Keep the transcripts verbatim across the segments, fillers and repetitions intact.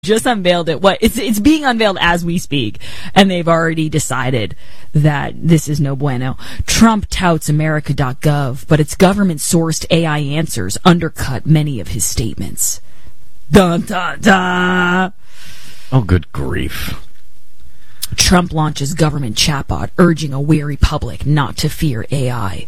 just unveiled it. What it's it's being unveiled as we speak, and they've already decided that this is no bueno. Trump touts America dot gov, but its government-sourced A I answers undercut many of his statements. Dun dun dun. Oh, good grief. Trump launches government chatbot, urging a wary public not to fear A I.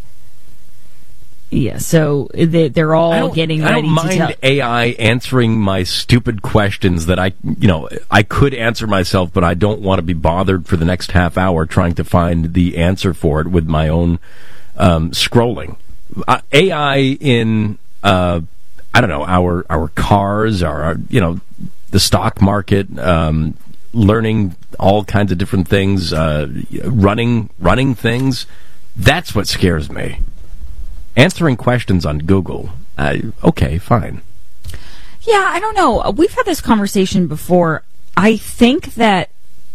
Yeah, so they, they're all getting ready to I don't mind tell- A I answering my stupid questions that I, you know, I could answer myself, but I don't want to be bothered for the next half hour trying to find the answer for it with my own um, scrolling. Uh, A I in, uh, I don't know, our our cars, our, you know, the stock market, um, learning all kinds of different things, uh, running running things. That's what scares me. Answering questions on Google, uh, okay, fine. Yeah, I don't know. We've had this conversation before. I think that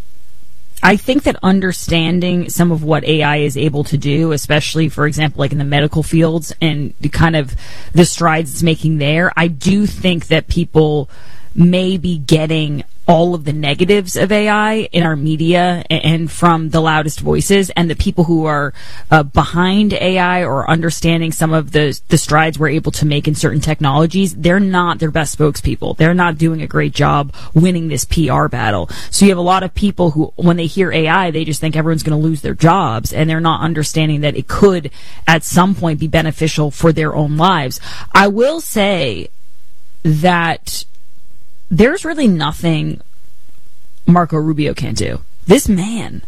I think that understanding some of what A I is able to do, especially, for example, like in the medical fields and the kind of the strides it's making there, I do think that people may be getting all of the negatives of A I in our media and from the loudest voices, and the people who are uh, behind A I or understanding some of the the strides we're able to make in certain technologies, they're not their best spokespeople. They're not doing a great job winning this P R battle. So you have a lot of people who, when they hear A I, they just think everyone's going to lose their jobs, and they're not understanding that it could at some point be beneficial for their own lives. I will say that there's really nothing Marco Rubio can't do. This man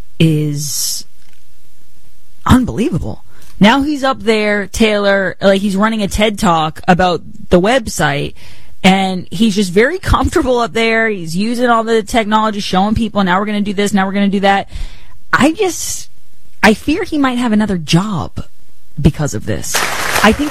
is unbelievable. Now he's up there, Taylor, like he's running a TED Talk about the website, and he's just very comfortable up there. He's using all the technology, showing people, now we're going to do this, now we're going to do that. I just, I fear he might have another job because of this. I think...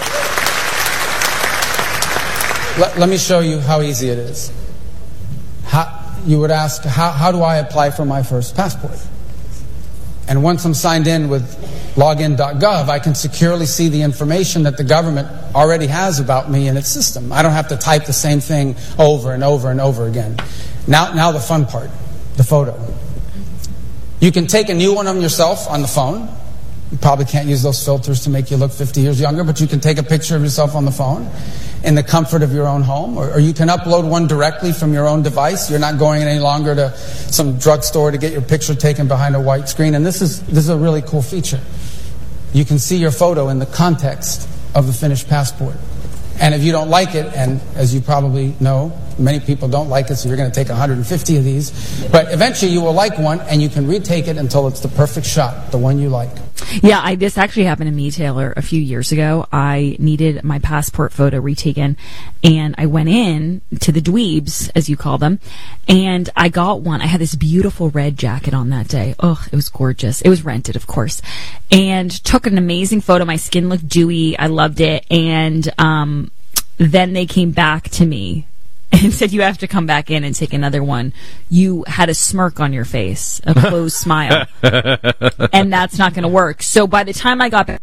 Let, let me show you how easy it is. How, you would ask, how, how do I apply for my first passport? And once I'm signed in with login dot gov, I can securely see the information that the government already has about me in its system. I don't have to type the same thing over and over and over again. Now, now the fun part, the photo. You can take a new one of yourself on the phone. You probably can't use those filters to make you look fifty years younger, but you can take a picture of yourself on the phone in the comfort of your own home, or, or you can upload one directly from your own device. You're not going any longer to some drugstore to get your picture taken behind a white screen. And this is this is a really cool feature. You can see your photo in the context of the finished passport. And if you don't like it, and as you probably know, many people don't like it, so you're going to take one hundred fifty of these. But eventually you will like one, and you can retake it until it's the perfect shot, the one you like. Yeah, I, this actually happened to me, Taylor, a few years ago. I needed my passport photo retaken, and I went in to the dweebs, as you call them, and I got one. I had this beautiful red jacket on that day. Oh, it was gorgeous. It was rented, of course. And took an amazing photo. My skin looked dewy. I loved it. And um, then they came back to me and said, you have to come back in and take another one. You had a smirk on your face, a closed smile. And that's not going to work. So by the time I got back,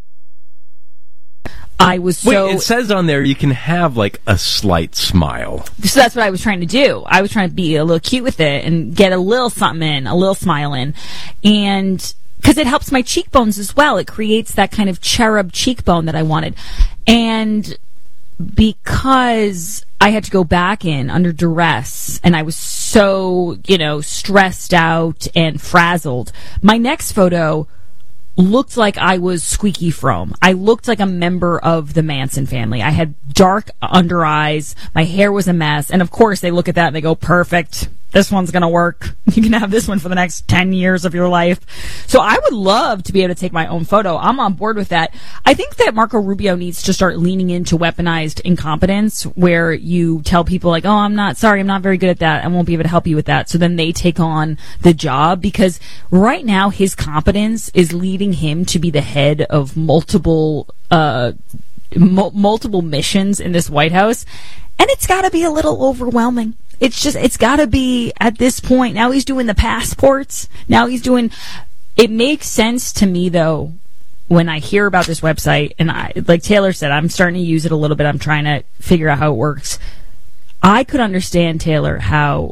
I was so... Wait, it says on there you can have, like, a slight smile. So that's what I was trying to do. I was trying to be a little cute with it and get a little something in, a little smile in. And... because it helps my cheekbones as well. It creates that kind of cherub cheekbone that I wanted. And because I had to go back in under duress, and I was so, you know, stressed out and frazzled, my next photo looked like I was Squeaky Fromme. I looked like a member of the Manson family. I had dark under eyes. My hair was a mess. And of course, they look at that and they go, perfect. This one's going to work. You can have this one for the next ten years of your life. So I would love to be able to take my own photo. I'm on board with that. I think that Marco Rubio needs to start leaning into weaponized incompetence, where you tell people like, oh, I'm not, sorry, I'm not very good at that. I won't be able to help you with that. So then they take on the job, because right now his competence is leading him to be the head of multiple, uh, m- multiple missions in this White House. And it's got to be a little overwhelming. It's just, it's got to be at this point. Now he's doing the passports. Now he's doing, it makes sense to me, though, when I hear about this website, and I, like Taylor said, I'm starting to use it a little bit. I'm trying to figure out how it works. I could understand, Taylor, how